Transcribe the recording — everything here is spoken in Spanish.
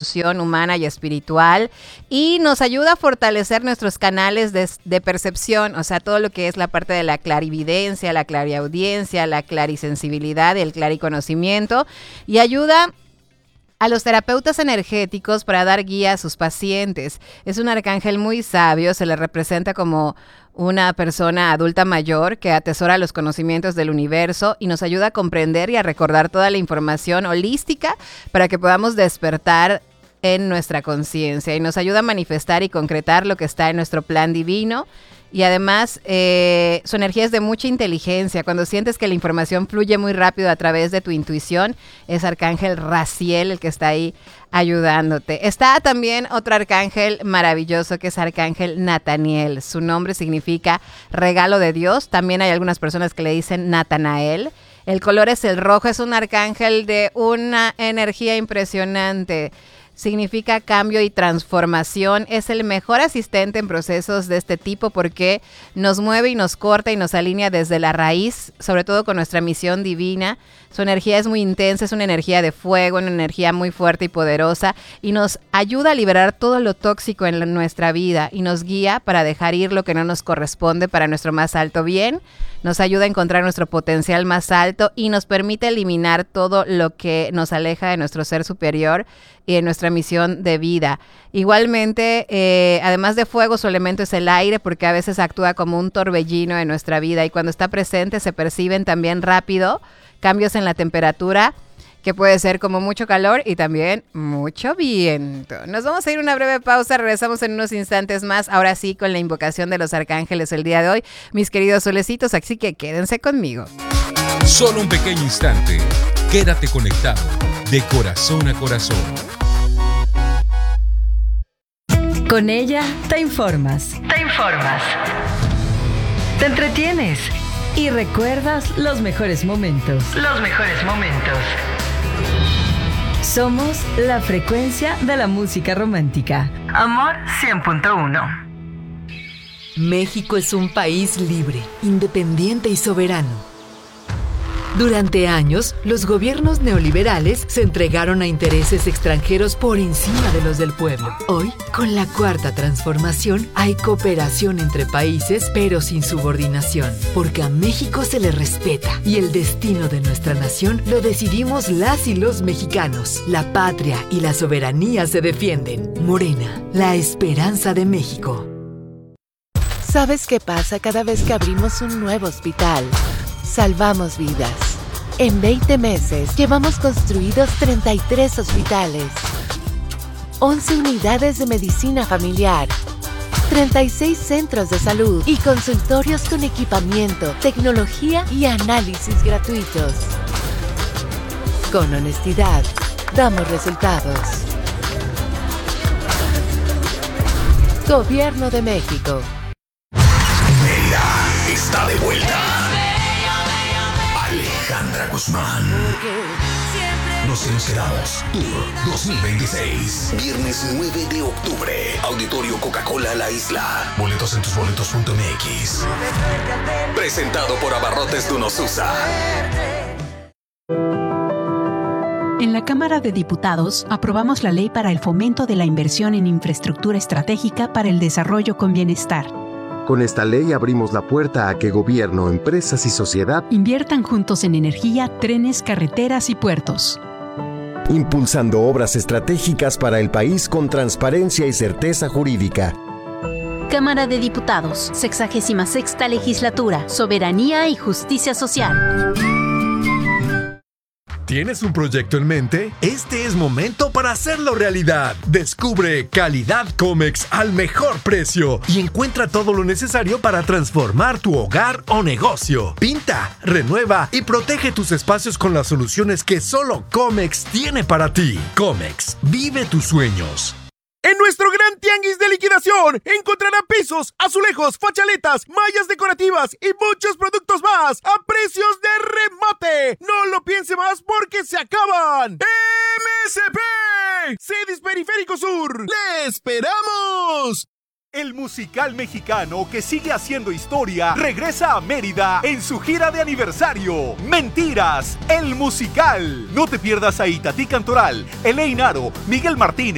evolución humana y espiritual, y nos ayuda a fortalecer nuestros canales de percepción, o sea, todo lo que es la parte de la clarividencia, la clariaudiencia, la clarisensibilidad y el clariconocimiento, y ayuda a los terapeutas energéticos para dar guía a sus pacientes. Es un arcángel muy sabio, se le representa como una persona adulta mayor que atesora los conocimientos del universo y nos ayuda a comprender y a recordar toda la información holística para que podamos despertar en nuestra conciencia, y nos ayuda a manifestar y concretar lo que está en nuestro plan divino. Y además, su energía es de mucha inteligencia. Cuando sientes que la información fluye muy rápido a través de tu intuición, es Arcángel Raziel el que está ahí ayudándote. Está también otro arcángel maravilloso que es Arcángel Nataniel. Su nombre significa regalo de Dios. También hay algunas personas que le dicen Natanael. El color es el rojo. Es un arcángel de una energía impresionante. Significa cambio y transformación. Es el mejor asistente en procesos de este tipo porque nos mueve y nos corta y nos alinea desde la raíz, sobre todo con nuestra misión divina. Su energía es muy intensa, es una energía de fuego, una energía muy fuerte y poderosa, y nos ayuda a liberar todo lo tóxico en nuestra vida y nos guía para dejar ir lo que no nos corresponde para nuestro más alto bien. Nos ayuda a encontrar nuestro potencial más alto y nos permite eliminar todo lo que nos aleja de nuestro ser superior y de nuestra misión de vida. Igualmente, además de fuego, su elemento es el aire, porque a veces actúa como un torbellino en nuestra vida, y cuando está presente se perciben también rápido cambios en la temperatura, que puede ser como mucho calor y también mucho viento. Nos vamos a ir a una breve pausa, regresamos en unos instantes más, ahora sí con la invocación de los arcángeles el día de hoy, mis queridos solecitos, así que quédense conmigo. Solo un pequeño instante, quédate conectado, de corazón a corazón. Con ella te informas, te entretienes y recuerdas los mejores momentos. Somos la frecuencia de la música romántica. Amor 100.1. México es un país libre, independiente y soberano. Durante años, los gobiernos neoliberales se entregaron a intereses extranjeros por encima de los del pueblo. Hoy, con la Cuarta Transformación, hay cooperación entre países, pero sin subordinación, porque a México se le respeta y el destino de nuestra nación lo decidimos las y los mexicanos. La patria y la soberanía se defienden. Morena, la esperanza de México. ¿Sabes qué pasa cada vez que abrimos un nuevo hospital? Salvamos vidas. En 20 meses llevamos construidos 33 hospitales, 11 unidades de medicina familiar, 36 centros de salud y consultorios con equipamiento, tecnología y análisis gratuitos. Con honestidad, damos resultados. Gobierno de México. Mérida está de vuelta. Alejandra Guzmán. Nos encerramos Tour 2026. Viernes 9 de octubre. Auditorio Coca-Cola La Isla. Boletos en tusboletos.mx. Presentado por Abarrotes Dunosusa. En la Cámara de Diputados aprobamos la Ley para el Fomento de la Inversión en Infraestructura Estratégica para el Desarrollo con Bienestar. Con esta ley abrimos la puerta a que gobierno, empresas y sociedad inviertan juntos en energía, trenes, carreteras y puertos. Impulsando obras estratégicas para el país con transparencia y certeza jurídica. Cámara de Diputados, 66ª Legislatura, Soberanía y Justicia Social. ¿Tienes un proyecto en mente? Este es momento para hacerlo realidad. Descubre Calidad Comex al mejor precio y encuentra todo lo necesario para transformar tu hogar o negocio. Pinta, renueva y protege tus espacios con las soluciones que solo Comex tiene para ti. Comex, vive tus sueños. En nuestro gran tianguis de liquidación encontrará pisos, azulejos, fachaletas, mallas decorativas y muchos productos más a precios de remate. No lo piense más porque se acaban. MSP, Cedis Periférico Sur, ¡le esperamos! El musical mexicano que sigue haciendo historia regresa a Mérida en su gira de aniversario. Mentiras, el musical. No te pierdas a Itatí Cantoral, Elaine Aro, Miguel Martínez,